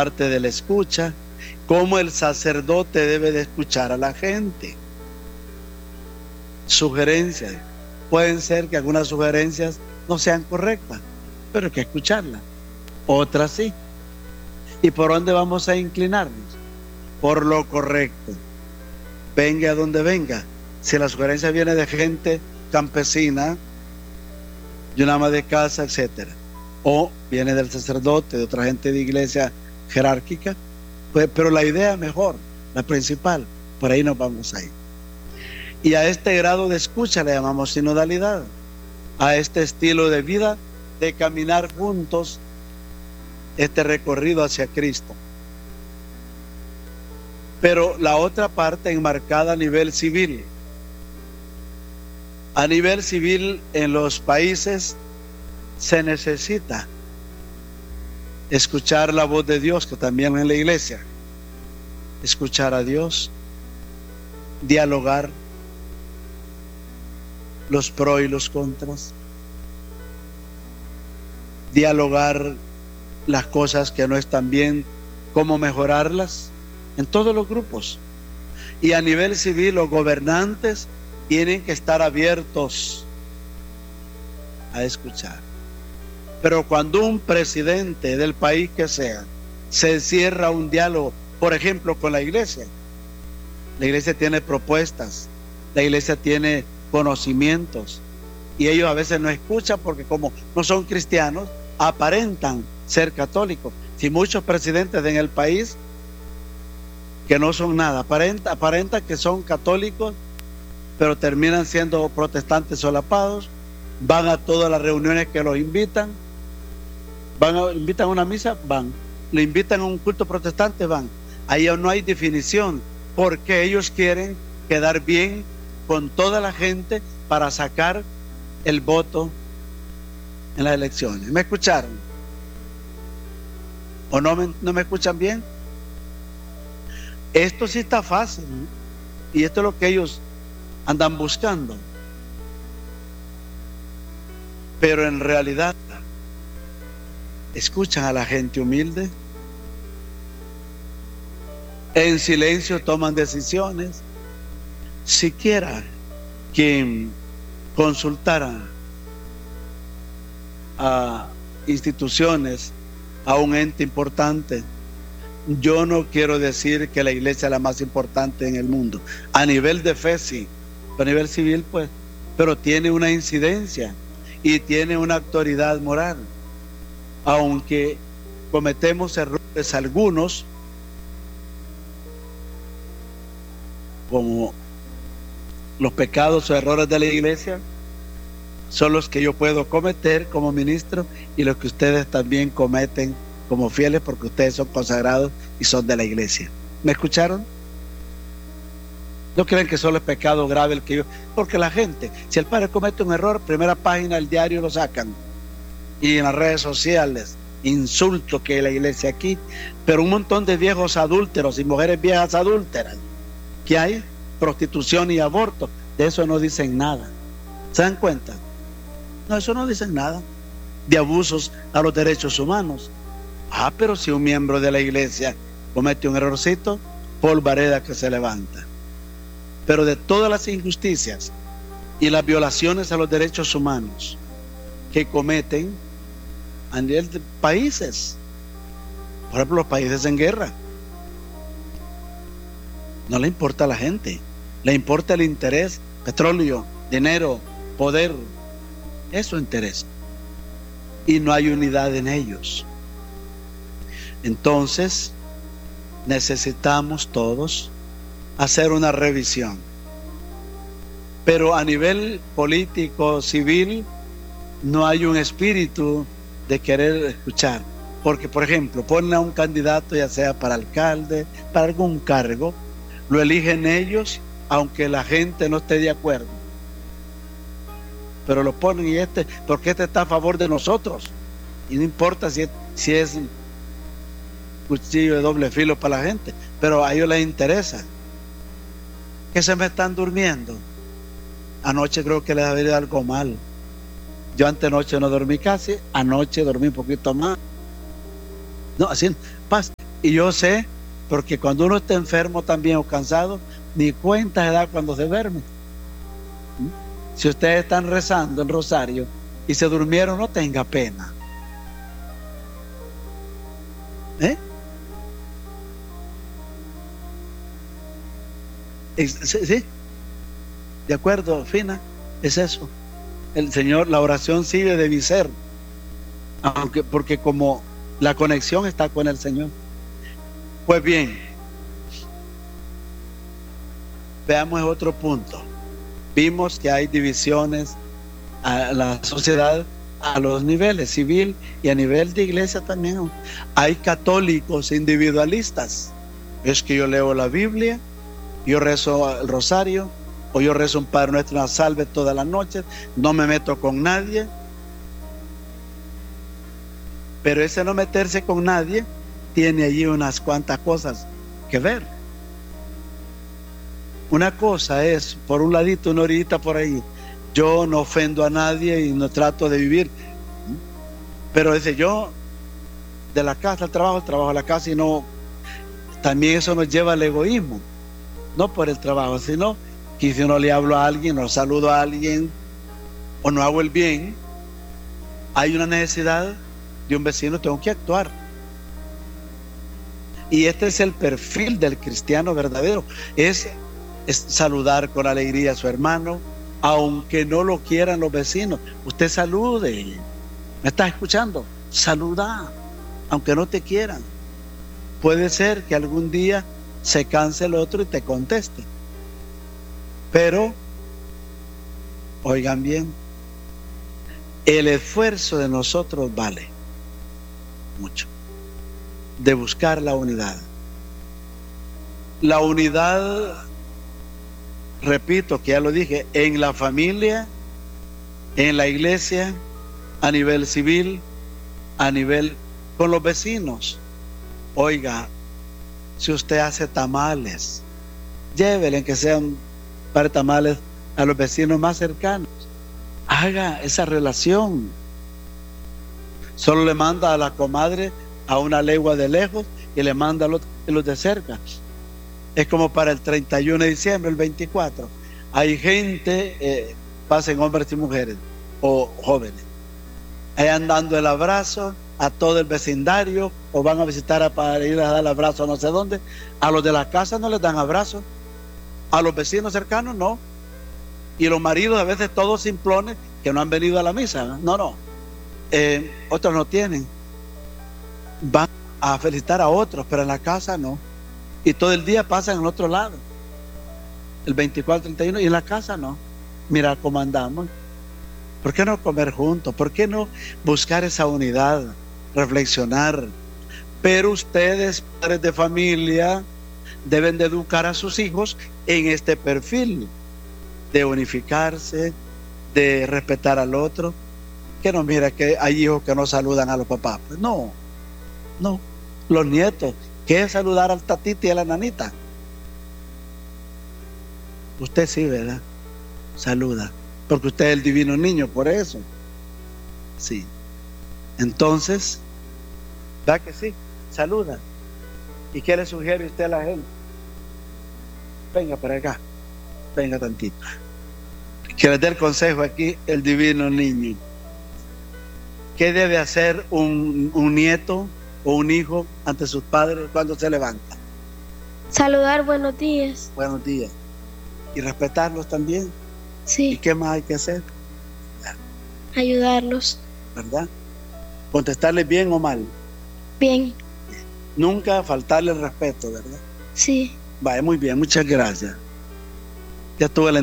parte de la escucha, cómo el sacerdote debe de escuchar a la gente. Sugerencias. Pueden ser que algunas sugerencias no sean correctas, pero hay que escucharlas. Otras sí. ¿Y por dónde vamos a inclinarnos? Por lo correcto. Venga donde venga. Si la sugerencia viene de gente campesina, de una ama de casa, etcétera, o viene del sacerdote, de otra gente de iglesia jerárquica, pues, pero la idea mejor, la principal, por ahí nos vamos a ir. Y a este grado de escucha le llamamos sinodalidad, a este estilo de vida de caminar juntos este recorrido hacia Cristo. Pero la otra parte enmarcada a nivel civil. A nivel civil en los países se necesita escuchar la voz de Dios, que también en la iglesia, escuchar a Dios, dialogar los pros y los contras, dialogar las cosas que no están bien, cómo mejorarlas en todos los grupos. Y a nivel civil los gobernantes tienen que estar abiertos a escuchar. Pero cuando un presidente del país que sea se cierra un diálogo, por ejemplo con la iglesia tiene propuestas, la iglesia tiene conocimientos, y ellos a veces no escuchan porque como no son cristianos, aparentan ser católicos. Si muchos presidentes en el país que no son nada, aparentan que son católicos, pero terminan siendo protestantes solapados, van a todas las reuniones que los invitan, invitan a una misa, van, le invitan a un culto protestante, van. Ahí no hay definición, porque ellos quieren quedar bien con toda la gente para sacar el voto en las elecciones. ¿Me escucharon? ¿O no me escuchan bien? Esto sí está fácil, ¿no? Y esto es lo que ellos andan buscando. Pero en realidad escuchan a la gente humilde, en silencio toman decisiones. Siquiera quien consultara a instituciones, a un ente importante, yo no quiero decir que la iglesia es la más importante en el mundo, a nivel de fe sí, a nivel civil pues, pero tiene una incidencia y tiene una autoridad moral, aunque cometemos errores algunos, como los pecados o errores de la iglesia son los que yo puedo cometer como ministro y los que ustedes también cometen como fieles, porque ustedes son consagrados y son de la iglesia. ¿Me escucharon? No creen que solo es pecado grave el que yo, porque la gente, si el padre comete un error, primera página del diario lo sacan, y en las redes sociales insulto que la iglesia aquí, pero un montón de viejos adúlteros y mujeres viejas adúlteras que hay, prostitución y aborto, de eso no dicen nada. ¿Se dan cuenta? No, eso no dicen nada. De abusos a los derechos humanos. Pero si un miembro de la iglesia comete un errorcito, polvareda que se levanta. Pero de todas las injusticias y las violaciones a los derechos humanos que cometen a nivel de países, por ejemplo los países en guerra, no le importa a la gente, le importa el interés, petróleo, dinero, poder, eso interesa, y no hay unidad en ellos. Entonces necesitamos todos hacer una revisión, pero a nivel político, civil, no hay un espíritu de querer escuchar, porque por ejemplo ponen a un candidato, ya sea para alcalde, para algún cargo, lo eligen ellos aunque la gente no esté de acuerdo, pero lo ponen, y porque este está a favor de nosotros, y no importa si es cuchillo de doble filo para la gente, pero a ellos les interesa. Que se me están durmiendo. Anoche creo que les había ido algo mal. Yo antenoche no dormí casi, anoche dormí un poquito más. No, así, Y yo sé, porque cuando uno está enfermo también o cansado, ni cuenta se da cuando se duerme. Si ustedes están rezando el rosario y se durmieron, no tenga pena. Sí, de acuerdo, Fina, es eso. El Señor, la oración sigue de mi ser, porque como la conexión está con el Señor. Pues bien, veamos otro punto. Vimos que hay divisiones a la sociedad a los niveles, civil y a nivel de iglesia también. Hay católicos individualistas. Es que yo leo la Biblia, yo rezo el rosario, o yo rezo un Padre Nuestro, una salve todas las noches, no me meto con nadie. Pero ese no meterse con nadie tiene allí unas cuantas cosas que ver. Una cosa es, por un ladito, una orillita por ahí, yo no ofendo a nadie y no trato de vivir. Pero dice, yo de la casa al trabajo a la casa, y no, también eso nos lleva al egoísmo. No por el trabajo, sino que si no le hablo a alguien, no saludo a alguien, o no hago el bien, hay una necesidad de un vecino, tengo que actuar. Y este es el perfil del cristiano verdadero, es saludar con alegría a su hermano, aunque no lo quieran los vecinos. Usted salude, ¿me está escuchando? Saluda, aunque no te quieran. Puede ser que algún día se canse el otro y te conteste, pero oigan bien, el esfuerzo de nosotros vale mucho, de buscar la unidad. La unidad, repito, que ya lo dije, en la familia, en la iglesia, a nivel civil, a nivel con los vecinos. Oiga, si usted hace tamales, llévele que sean para tamales a los vecinos más cercanos. Haga esa relación. Solo le manda a la comadre a una legua de lejos y le manda a los de cerca. Es como para el 31 de diciembre, el 24. Hay gente, pasen hombres y mujeres o jóvenes, ahí dando el abrazo a todo el vecindario, o van a visitar para ir a dar el abrazo a no sé dónde. A los de la casa no les dan abrazo, a los vecinos cercanos no. Y los maridos a veces todos simplones que no han venido a la misa, no. Otros no tienen, van a felicitar a otros, pero en la casa no. Y todo el día pasan en otro lado, el 24, 31, y en la casa no. Mira cómo andamos. ¿Por qué no comer juntos? ¿Por qué no buscar esa unidad? Reflexionar. Pero ustedes, padres de familia, deben de educar a sus hijos en este perfil de unificarse, de respetar al otro. Que no, mira que hay hijos que no saludan a los papás. Pues no. Los nietos, ¿qué es saludar al tatito y a la nanita? Usted sí, ¿verdad? Saluda, porque usted es el divino niño, por eso. Sí. Entonces, ¿da que sí? Saluda. ¿Y qué le sugiere usted a la gente? Venga para acá, venga tantito. Que les dé el consejo aquí el divino niño. ¿Qué debe hacer un nieto o un hijo ante sus padres cuando se levanta? Saludar, buenos días. Buenos días. ¿Y respetarlos también? Sí. ¿Y qué más hay que hacer? Ayudarlos. ¿Verdad? Contestarles bien o mal. Bien. Nunca faltarle el respeto, ¿verdad? Sí. Vaya, muy bien, muchas gracias. Ya tuve la